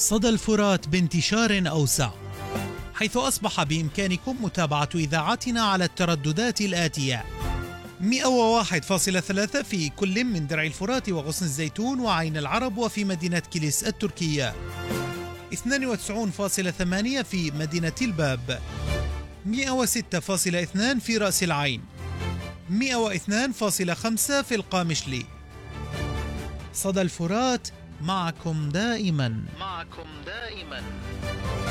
صدى الفرات بانتشار أوسع، حيث أصبح بإمكانكم متابعة إذاعتنا على الترددات الآتية: 101.3 في كل من درع الفرات وغصن الزيتون وعين العرب وفي مدينة كيليس التركية، 92.8 في مدينة الباب، 106.2 في رأس العين، 102.5 في القامشلي. صدى الفرات، معكم دائما.